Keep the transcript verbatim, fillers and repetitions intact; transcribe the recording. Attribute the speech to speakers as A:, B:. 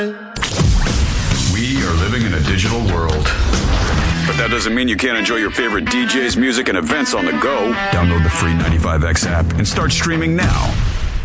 A: We are living in a digital world. But that doesn't mean you can't enjoy your favorite D Js, music, and events on the go. Download the free ninety-five X app and start streaming now.